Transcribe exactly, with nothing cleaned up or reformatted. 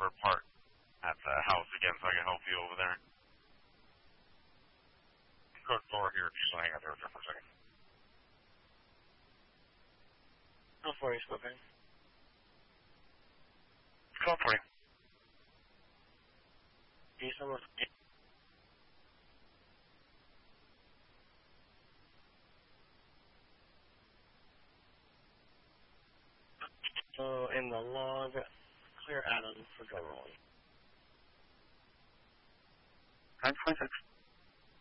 another part at the house again so I can help you over there. Code four here, just hang out there with her for a second. Code four, you spoken. Code four. He's almost. So in the log, clear Adam for go rolling. nine twenty-six.